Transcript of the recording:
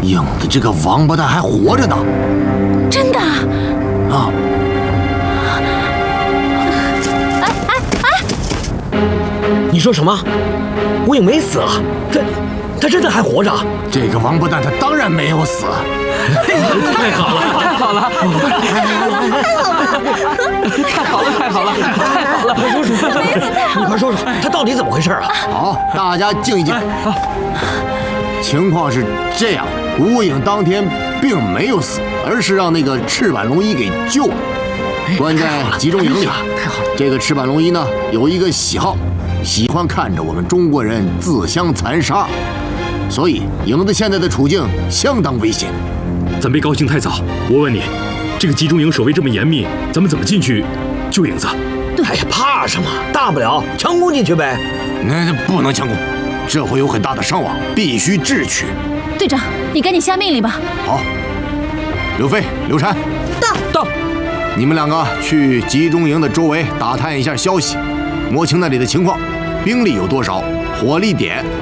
影子这个王八蛋还活着呢！ 真的？ 啊！ 你说什么？吴影没死啊？他真的还活着？ 这个王八蛋他当然没有死。 太好了，太好了！太好了！快说说，你快说说，他到底怎么回事啊？ 好，大家静一静。情况是这样，吴影当天并没有死，而是让那个赤坂龙一给救了，关在集中营里。 太好了！ 这个赤坂龙一呢，有一个喜好，喜欢看着我们中国人自相残杀，所以影子现在的处境相当危险。 咱别高兴太早。我问你，这个集中营守卫这么严密，咱们怎么进去救影子？ 哎呀，怕什么？大不了强攻进去呗。 那不能强攻，这会有很大的伤亡，必须智取。 队长，你赶紧下命令吧。 好，刘飞、刘禅， 到。 你们两个去集中营的周围打探一下消息，摸清那里的情况，兵力有多少，火力点